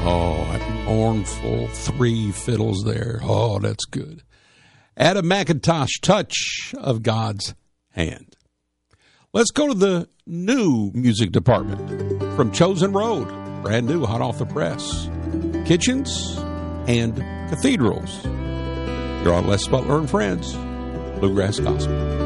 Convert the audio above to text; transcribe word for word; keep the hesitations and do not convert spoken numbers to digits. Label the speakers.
Speaker 1: Oh, that mournful three fiddles there. Oh, that's good. Adam McIntosh, Touch of God's Hand. Let's go to the new music department from Chosen Road. Brand new, hot off the press. Kitchens and Cathedrals. You're on Les Butler and Friends, Bluegrass Gospel.